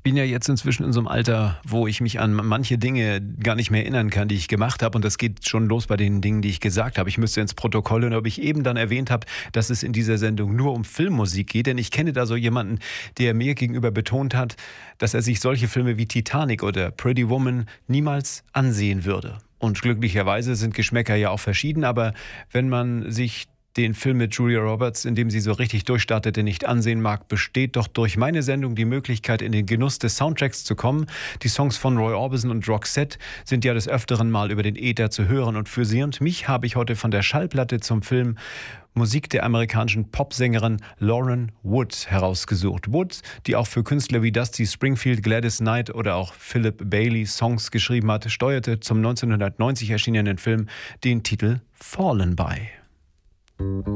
bin ja jetzt inzwischen in so einem Alter, wo ich mich an manche Dinge gar nicht mehr erinnern kann, die ich gemacht habe. Und das geht schon los bei den Dingen, die ich gesagt habe. Ich müsste ins Protokoll hören, ob ich eben dann erwähnt habe, dass es in dieser Sendung nur um Filmmusik geht. Denn ich kenne da so jemanden, der mir gegenüber betont hat, dass er sich solche Filme wie Titanic oder Pretty Woman niemals ansehen würde. Und glücklicherweise sind Geschmäcker ja auch verschieden. Aber wenn man sich den Film mit Julia Roberts, in dem sie so richtig durchstartete, nicht ansehen mag, besteht doch durch meine Sendung die Möglichkeit, in den Genuss des Soundtracks zu kommen. Die Songs von Roy Orbison und Roxette sind ja des Öfteren mal über den Äther zu hören. Und für Sie und mich habe ich heute von der Schallplatte zum Film Musik der amerikanischen Popsängerin Lauren Wood herausgesucht. Wood, die auch für Künstler wie Dusty Springfield, Gladys Knight oder auch Philip Bailey Songs geschrieben hat, steuerte zum 1990 erschienenen Film den Titel Fallen bei.